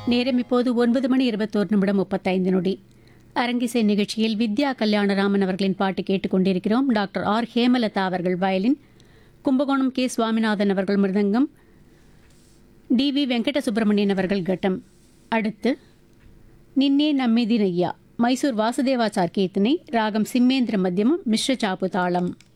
நேரம் இப்போது 9:21:35. அரங்கிசை நிகழ்ச்சியில் வித்யா கல்யாணராமன் அவர்களின் பாட்டு கேட்டுக்கொண்டிருக்கிறோம். டாக்டர் ஆர் ஹேமலதா அவர்கள் வயலின், கும்பகோணம் கே சுவாமிநாதன் அவர்கள் மிருதங்கம், டி.வி. வெங்கட சுப்பிரமணியன் அவர்கள் கட்டம். அடுத்து நின்னே நம்மிதினையா மைசூர் வாசுதேவாச்சார் கீர்த்தனை, ராகம் சிம்மேந்திர மத்தியமம், மிஸ்ர சாப்பு தாளம்.